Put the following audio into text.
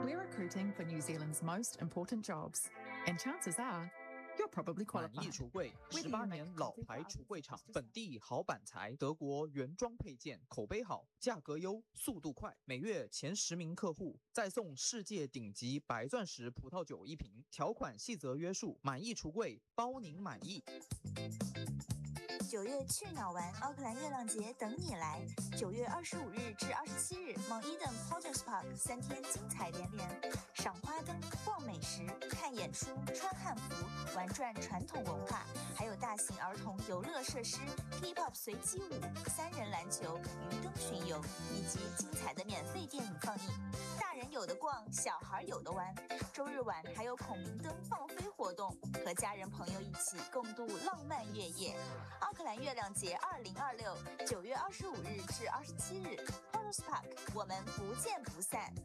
We're recruiting for New Zealand's most important jobs, and chances are you're probably 满 qualified. 意橱柜，18年老牌橱柜厂，本地好板材，德国原装配件，口碑好，价格优，速度快，每月前10名客户再送世界顶级白钻石葡萄酒1瓶，条款细则约束。满意橱柜，包您满意。 9月去哪玩？奥克兰月亮节等你来。9月25日至27日，Mount Eden Porters Park 3天精彩连连，赏花灯、逛美食、看演出、穿汉服、玩转传统文化，还有大型儿童游乐设施、K-pop 随机舞、3人篮球、鱼灯巡游，以及精彩的免费电影放映。大人有的逛，小孩有的玩。周日晚还有孔明灯放飞活动，和家人朋友一起共度浪漫月夜。奥克兰月亮节2026，9月25日至27日 ，Porters Park， 我们不见不散。